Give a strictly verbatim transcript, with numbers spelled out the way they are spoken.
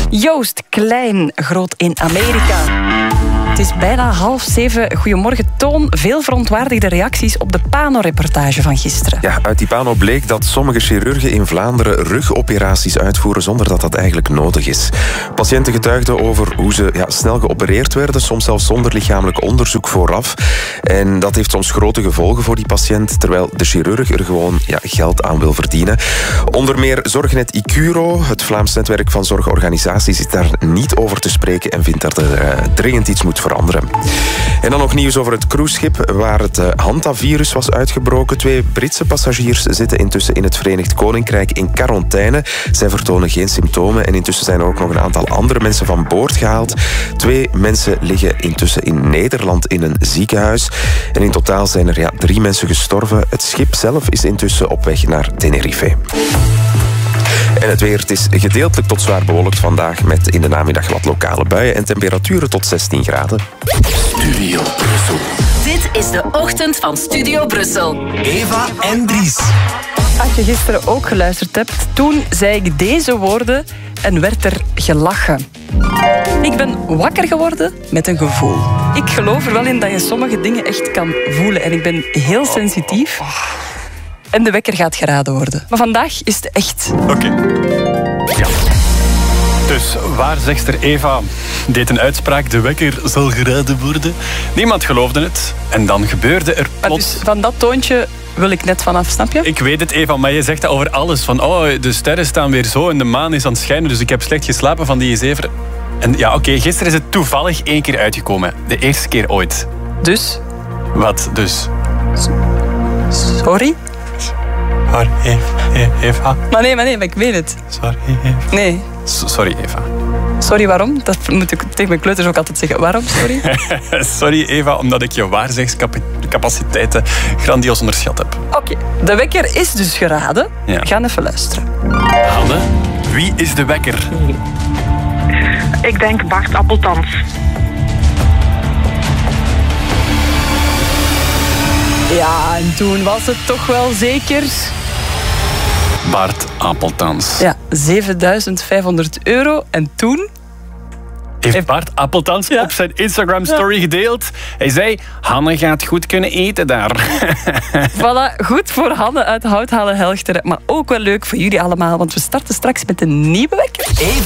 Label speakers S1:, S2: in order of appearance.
S1: Joost Klein, groot in Amerika. Het is bijna half zeven. Goedemorgen, Toon. Veel verontwaardigde reacties op de Pano-reportage van gisteren.
S2: Ja, uit die Pano bleek dat sommige chirurgen in Vlaanderen rugoperaties uitvoeren zonder dat dat eigenlijk nodig is. Patiënten getuigden over hoe ze ja, snel geopereerd werden, soms zelfs zonder lichamelijk onderzoek vooraf. En dat heeft soms grote gevolgen voor die patiënt, terwijl de chirurg er gewoon ja, geld aan wil verdienen. Onder meer Zorgnet Icuro, het Vlaams netwerk van zorgorganisaties, is daar niet over te spreken en vindt dat er uh, dringend iets moet veranderen. En dan nog nieuws over het cruiseschip waar het uh, Hantavirus was uitgebroken. Twee Britse passagiers zitten intussen in het Verenigd Koninkrijk in quarantaine. Zij vertonen geen symptomen en intussen zijn er ook nog een aantal andere mensen van boord gehaald. Twee mensen liggen intussen in Nederland in een ziekenhuis. En in totaal zijn er ja, drie mensen gestorven. Het schip zelf is intussen op weg naar Tenerife. En het weer, het is gedeeltelijk tot zwaar bewolkt vandaag met in de namiddag wat lokale buien en temperaturen tot zestien graden.
S3: Studio Brussel.
S4: Dit is de ochtend van Studio Brussel.
S3: Eva en Dries.
S1: Als je gisteren ook geluisterd hebt, toen zei ik deze woorden en werd er gelachen. Ik ben wakker geworden met een gevoel. Ik geloof er wel in dat je sommige dingen echt kan voelen en ik ben heel sensitief. En de wekker gaat geraden worden. Maar vandaag is het echt.
S5: Oké. Okay. Ja. Dus waarzegster Eva deed een uitspraak. De wekker zal geraden worden. Niemand geloofde het. En dan gebeurde er plots...
S1: Dus van dat toontje wil ik net vanaf, snap je?
S5: Ik weet het, Eva, maar je zegt dat over alles. Van, oh, de sterren staan weer zo en de maan is aan het schijnen. Dus ik heb slecht geslapen van die zeven. En ja, oké, okay, gisteren is het toevallig één keer uitgekomen. De eerste keer ooit.
S1: Dus?
S5: Wat dus?
S1: Sorry?
S5: Sorry, Eva.
S1: Maar nee, maar nee, maar ik weet het.
S5: Sorry, Eva.
S1: Nee.
S5: S- sorry, Eva.
S1: Sorry, waarom? Dat moet ik tegen mijn kleuters ook altijd zeggen. Waarom, sorry?
S5: Sorry, Eva, omdat ik je waarzegcapaciteiten grandioos onderschat heb.
S1: Oké, okay. De wekker is dus geraden.
S5: Ja.
S1: We gaan even luisteren.
S5: Hanne, wie is de wekker?
S6: Ik denk Bart Appeltans.
S1: Ja, en toen was het toch wel zeker...
S5: Bart Appeltans.
S1: Ja, zevenduizend vijfhonderd euro. En toen...
S5: Heeft Bart Appeltans ja. op zijn Instagram-story ja. gedeeld. Hij zei, Hanne gaat goed kunnen eten daar.
S1: Voilà, goed voor Hanne uit Houthalen Helchteren. Maar ook wel leuk voor jullie allemaal, want we starten straks met een nieuwe wekker.